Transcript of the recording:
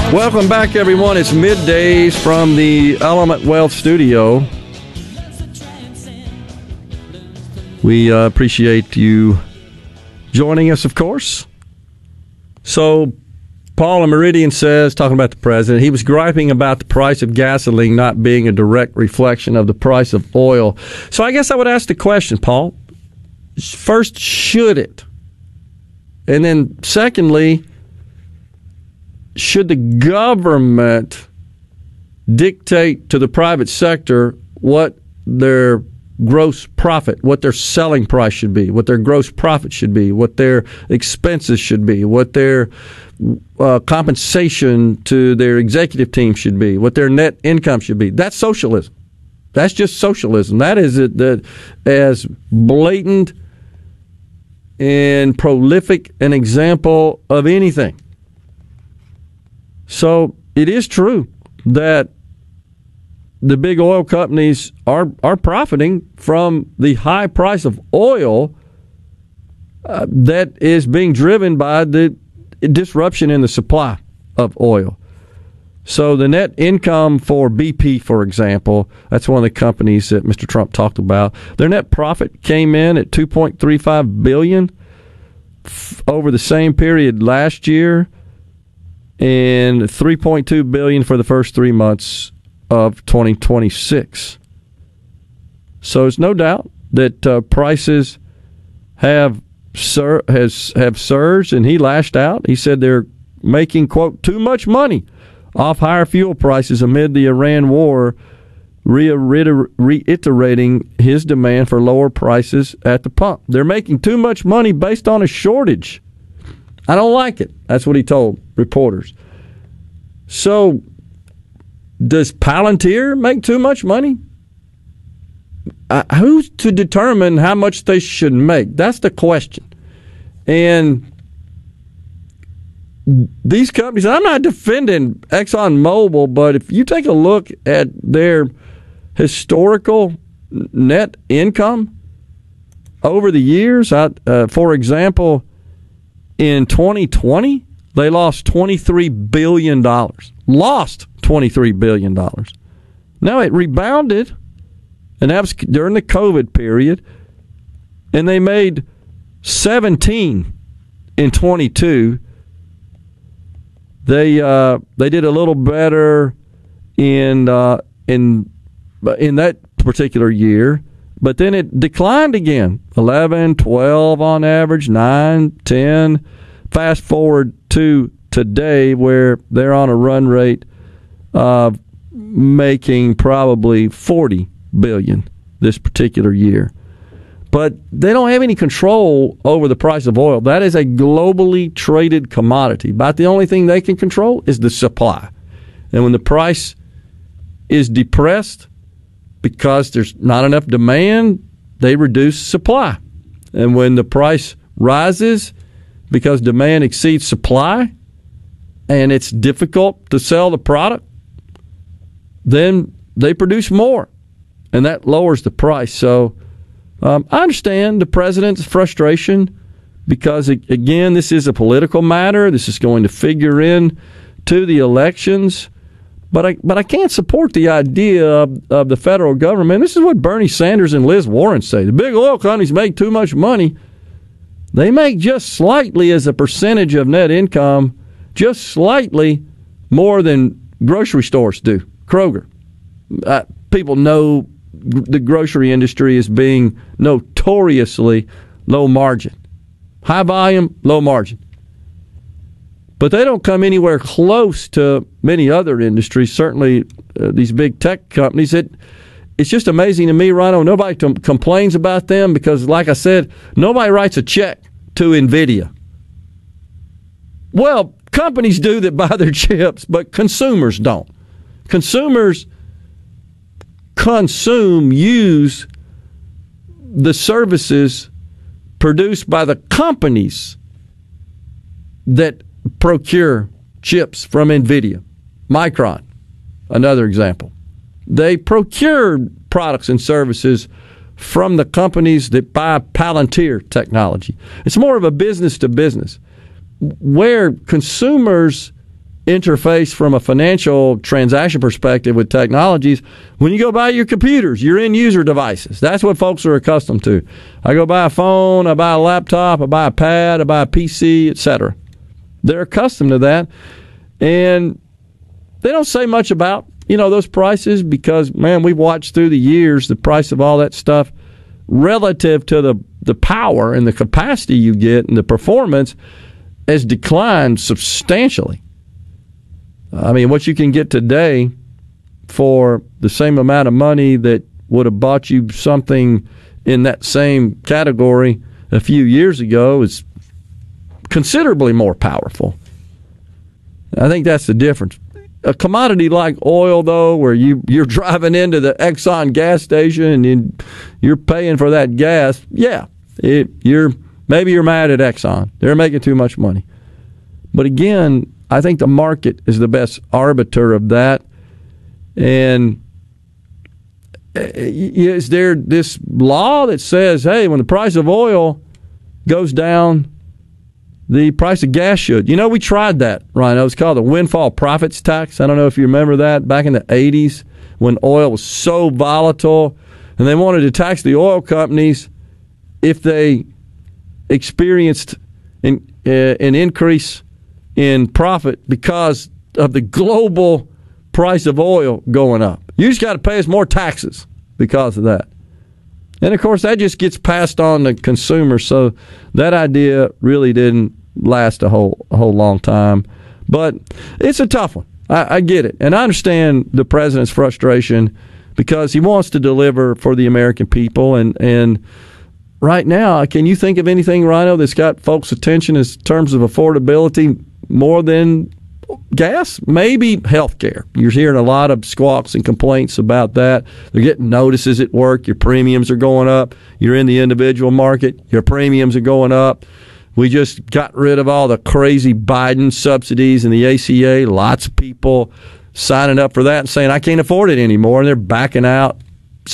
Welcome back, everyone. It's middays from the Element Wealth Studio. We appreciate you joining us, of course. So, Paul in Meridian says, talking about the president, he was griping about the price of gasoline not being a direct reflection of the price of oil. So I guess I would ask the question, Paul, first, should it? And then secondly, should the government dictate to the private sector what their gross profit, what their selling price should be, what their gross profit should be, what their expenses should be, what their compensation to their executive team should be, what their net income should be? That's socialism. That's just socialism. That is as blatant and prolific an example of anything. So it is true that the big oil companies are profiting from the high price of oil that is being driven by the disruption in the supply of oil. So the net income for BP, for example, that's one of the companies that Mr. Trump talked about. Their net profit came in at $2.35 billion over the same period last year, and $3.2 billion for the first 3 months of 2026. So there's no doubt that prices have surged, and he lashed out. He said they're making, quote, too much money off higher fuel prices amid the Iran war, reiterating his demand for lower prices at the pump. They're making too much money based on a shortage. I don't like it. That's what he told reporters. So, does Palantir make too much money? Who's to determine how much they should make? That's the question. And these companies, I'm not defending ExxonMobil, but if you take a look at their historical net income over the years, for example, in 2020, they lost $23 billion. Lost $23 billion. Now, it rebounded, and that was during the COVID period, and they made 17 in 22. They did a little better in that particular year, but then it declined again. 11, 12 on average, 9, 10. Fast forward to today, where they're on a run rate of making probably $40 billion this particular year. But they don't have any control over the price of oil. That is a globally traded commodity. About the only thing they can control is the supply. And when the price is depressed because there's not enough demand, they reduce supply. And when the price rises because demand exceeds supply and it's difficult to sell the product, then they produce more, and that lowers the price. So I understand the president's frustration because, again, this is a political matter. This is going to figure in to the elections. But I can't support the idea of the federal government. This is what Bernie Sanders and Liz Warren say. The big oil companies make too much money. They make just slightly as a percentage of net income, just slightly more than grocery stores do. Kroger. People know the grocery industry as being notoriously low margin. High volume, low margin. But they don't come anywhere close to many other industries, certainly these big tech companies. It's just amazing to me, Rhino. Nobody complains about them because, like I said, nobody writes a check to NVIDIA. Well, companies do that buy their chips, but consumers don't. Consumers use the services produced by the companies that procure chips from NVIDIA. Micron, another example. They procure products and services from the companies that buy Palantir technology. It's more of a business to business, where consumers interface from a financial transaction perspective with technologies. When you go buy your computers, your end user devices, that's what folks are accustomed to. I go buy a phone, I buy a laptop, I buy a pad, I buy a PC, etc. They're accustomed to that, and they don't say much about those prices because, man, we've watched through the years the price of all that stuff relative to the power and the capacity you get and the performance has declined substantially. I mean, what you can get today for the same amount of money that would have bought you something in that same category a few years ago is considerably more powerful. I think that's the difference. A commodity like oil, though, where you're driving into the Exxon gas station and you're paying for that gas, maybe you're mad at Exxon. They're making too much money. But again, I think the market is the best arbiter of that. And is there this law that says, hey, when the price of oil goes down, the price of gas should? We tried that, Ryan. It was called the windfall profits tax. I don't know if you remember that back in the 80s when oil was so volatile. And they wanted to tax the oil companies if they experienced an increase in profit because of the global price of oil going up. You just got to pay us more taxes because of that. And, of course, that just gets passed on to consumers. So that idea really didn't last a whole long time. But it's a tough one. I get it. And I understand the president's frustration because he wants to deliver for the American people. And right now, can you think of anything, Rhino, that's got folks' attention in terms of affordability more than gas? Maybe healthcare. You're hearing a lot of squawks and complaints about that. They're getting notices at work. Your premiums are going up. You're in the individual market. Your premiums are going up. We just got rid of all the crazy Biden subsidies in the ACA. Lots of people signing up for that and saying, I can't afford it anymore, and they're backing out.